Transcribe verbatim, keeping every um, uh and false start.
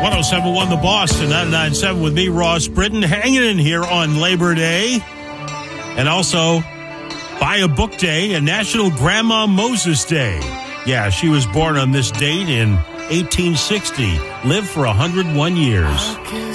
one oh seven point one The Boss and ninety-nine point seven with me, Ross Britton, hanging in here on Labor Day. And also, Buy a Book Day and National Grandma Moses Day. Yeah, she was born on this date in eighteen sixty, lived for one hundred one years.